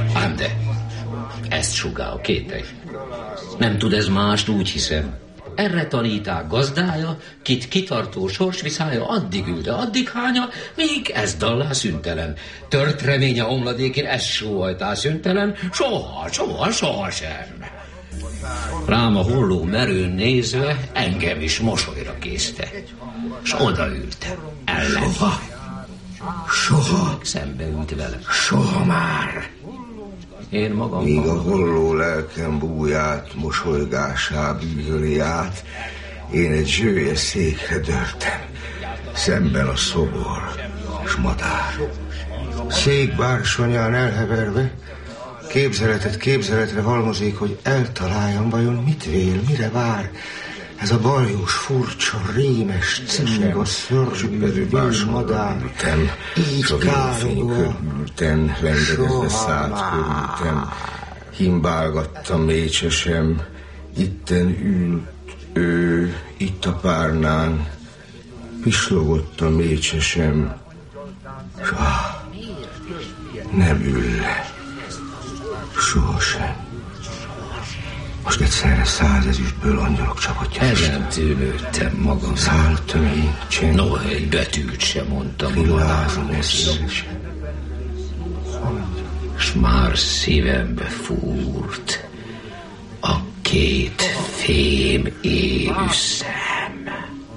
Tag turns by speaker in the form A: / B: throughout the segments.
A: Ám de, ezt sugál a kételj. Nem tud ez mást, úgy hiszem. Erre taníták gazdája, kit kitartó sorsviszája, addig ülte, addig hánya, míg ez dallá szüntelen. Tört reménye omladékén, ez sóhajtá szüntelen, soha sem. Rám a holló merőn nézve, engem is mosolyra készte. S odaülte, ellen.
B: Soha.
A: Szembe ült vele.
B: Soha már.
A: Én magam.
B: Míg a holló lelkem búját, mosolygásá bűvöli át, én egy zsője székre dörtem, szemben a szobor s madár. Szék bársonyán elheverve, képzeletet képzeletre halmozik, hogy eltaláljam, vajon mit vél, mire vár. Ez a baljós, furcsa, rémes, cinga, szörnyű, madár, így károgva, vendegezve szállt körültem, himbálgattam mécsesem, itten ült ő, itt a párnán, pislogott a mécsesem, s nem ül le, sohasem. Most egyszerre 100 ezüstből angyalok csapatja.
A: Ezen tűnődtem magam.
B: Száll tömény, csend.
A: No, egy betűt sem mondtam.
B: Villázom össze.
A: S már szívembe fúrt a két fém élő szem.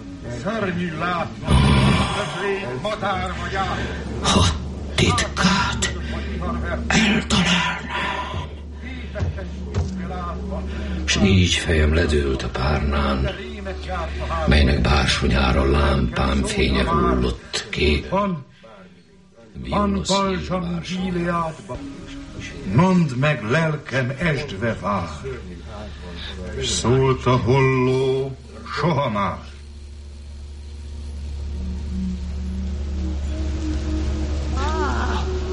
A: Ha titkát eltalálnám. S így fejem ledőlt a párnán, melynek bársonyára lámpám fénye hullott ki.
C: Van balzsam Gileádba, mondd meg lelkem esdve vár. Szólt a holló, soha más.